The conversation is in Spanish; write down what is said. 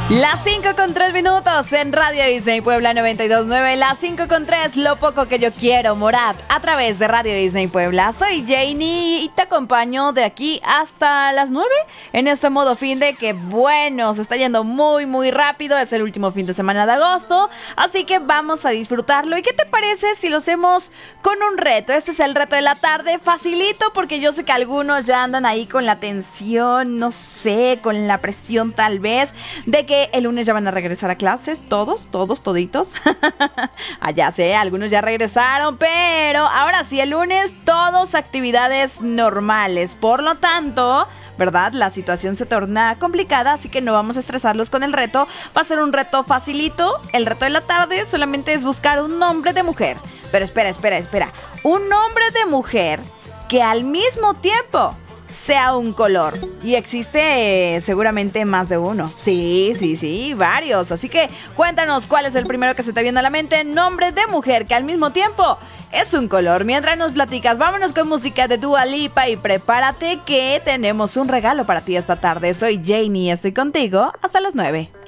Las 5:03 en Radio Disney Puebla 92.9. Las 5:03, lo poco que yo quiero, Morat, a través de Radio Disney Puebla. Soy Janie y te acompaño de aquí hasta las 9 en este modo fin de que, bueno, se está yendo muy, muy rápido. Es el último fin de semana de agosto, así que vamos a disfrutarlo. ¿Y qué te parece si lo hacemos con un reto? Este es el reto de la tarde, facilito, porque yo sé que algunos ya andan ahí con la tensión, no sé, con la presión tal vez, de que el lunes ya van a regresar a clases, toditos. Ya sé, algunos ya regresaron, pero ahora sí, el lunes todos actividades normales. Por lo tanto, ¿verdad? La situación se torna complicada, así que no vamos a estresarlos con el reto. Va a ser un reto facilito. El reto de la tarde solamente es buscar un nombre de mujer. Pero espera. Un nombre de mujer que al mismo tiempo sea un color. Y existe seguramente más de uno. Sí, varios. Así que cuéntanos cuál es el primero que se te viene a la mente. Nombre de mujer que al mismo tiempo es un color. Mientras nos platicas, vámonos con música de Dua Lipa y prepárate que tenemos un regalo para ti esta tarde. Soy Janie y estoy contigo hasta las 9.